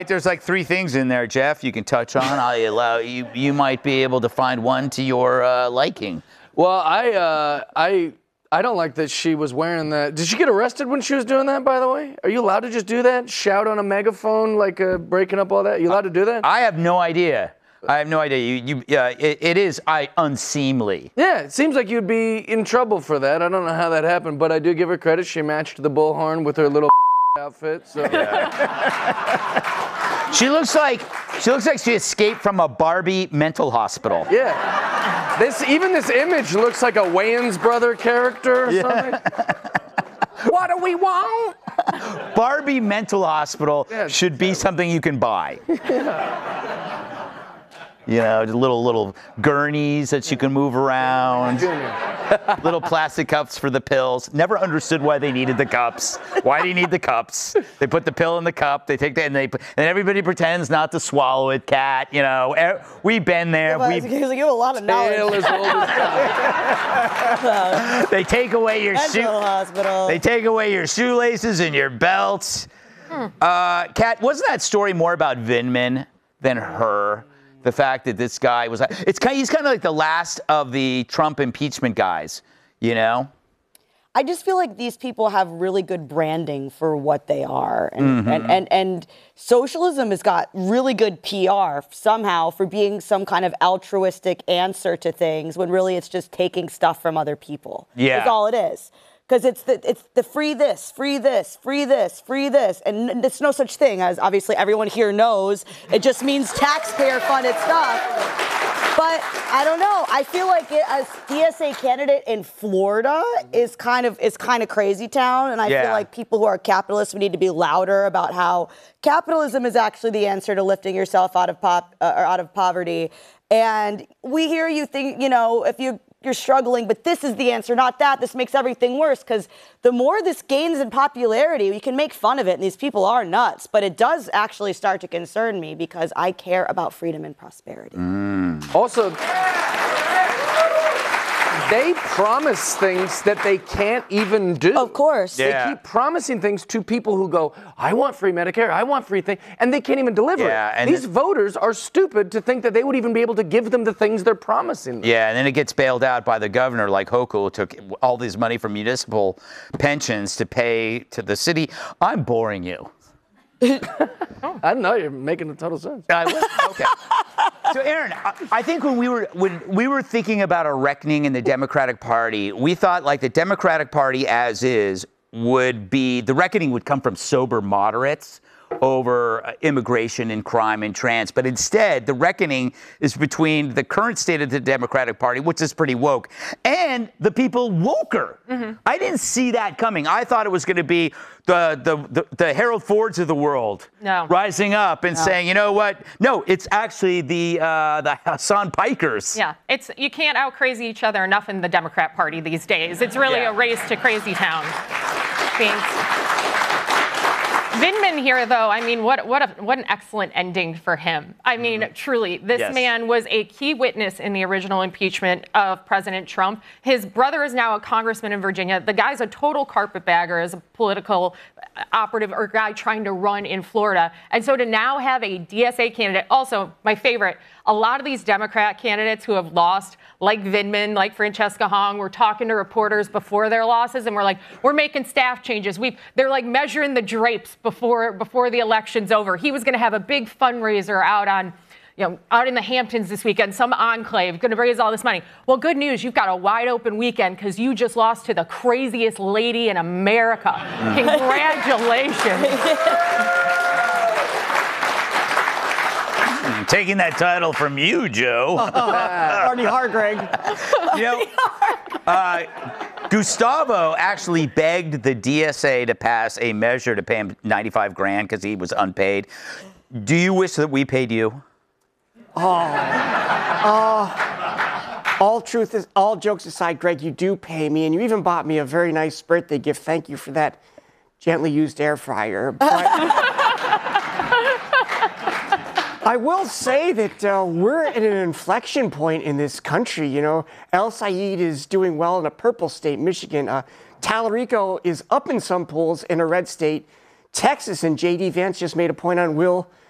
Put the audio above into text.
There's like 3 things in there, Jeff, you can touch on. I'll allow you. You might be able to find one to your liking. Well, I don't like that she was wearing that. Did she get arrested when she was doing that, by the way? Are you allowed to just do that? Shout on a megaphone, like breaking up all that? Are you allowed to do that? I have no idea. I have no idea. It is unseemly. Yeah, it seems like you'd be in trouble for that. I don't know how that happened, but I do give her credit. She matched the bullhorn with her little outfit. So. Yeah. She looks like she escaped from a Barbie mental hospital. Yeah. Even this image looks like a Wayans brother character or something. What do we want? Barbie mental hospital should be something you can buy. Yeah. You know, little gurneys that you can move around. Little plastic cups for the pills. Never understood why they needed the cups. Why do you need the cups? They put the pill in the cup. They take that and everybody pretends not to swallow it. Cat, you know, we've been there. Yeah, you have a lot of knowledge. They take away your They take away your shoelaces and your belts. Kat, wasn't that story more about Vindman than her? The fact that this guy was, he's kind of like the last of the Trump impeachment guys, you know? I just feel like these people have really good branding for what they are. And socialism has got really good PR somehow for being some kind of altruistic answer to things when really it's just taking stuff from other people. Yeah. That's all it is. Because it's the free this, free this, free this, free this. And it's no such thing, as obviously everyone here knows. It just means taxpayer-funded stuff. But I don't know. I feel like a DSA candidate in Florida is kind of crazy town. And I feel like people who are capitalists, we need to be louder about how capitalism is actually the answer to lifting yourself out of poverty. And we hear you think, you know, if you're struggling, but this is the answer, not that. This makes everything worse, because the more this gains in popularity, we can make fun of it, and these people are nuts, but it does actually start to concern me because I care about freedom and prosperity. Also, they promise things that they can't even do. Of course. They keep promising things to people who go, I want free Medicare, I want free thing, and they can't even deliver it. And these voters are stupid to think that they would even be able to give them the things they're promising them. Yeah, and then it gets bailed out by the governor, like Hochul took all this money from municipal pensions to pay to the city. I'm boring you. I don't know, you're making a total sense. Okay. So, Aaron, I think when we were thinking about a reckoning in the Democratic Party, we thought like the Democratic Party as is would be, the reckoning would come from sober moderates over immigration and crime and trans. But instead, the reckoning is between the current state of the Democratic Party, which is pretty woke, and the people woker. I didn't see that coming. I thought it was going to be the Harold Fords of the world rising up and saying, you know what? No, it's actually the Hassan Pikers. Yeah, you can't out-crazy each other enough in the Democrat Party these days. It's really a race to crazy town. Thanks. Vindman here, though, I mean, what an excellent ending for him. I mean, truly, this man was a key witness in the original impeachment of President Trump. His brother is now a congressman in Virginia. The guy's a total carpetbagger as a political operative or guy trying to run in Florida. And so to now have a DSA candidate, also my favorite, a lot of these Democrat candidates who have lost, like Vindman, like Francesca Hong, were talking to reporters before their losses and we're like, we're making staff changes. They're like measuring the drapes before the election's over. He was going to have a big fundraiser out in the Hamptons this weekend, some enclave, going to raise all this money. Well, good news, you've got a wide open weekend because you just lost to the craziest lady in America. Congratulations. Taking that title from you, Joe. Arnie Hargreg. You know, Gustavo actually begged the DSA to pass a measure to pay him $95,000 because he was unpaid. Do you wish that we paid you? All jokes aside, Greg, you do pay me, and you even bought me a very nice birthday gift. Thank you for that gently used air fryer. But I will say that we're at an inflection point in this country. You know, El Sayed is doing well in a purple state, Michigan. Tallarico is up in some polls in a red state. Texas, and J.D. Vance just made a point on, will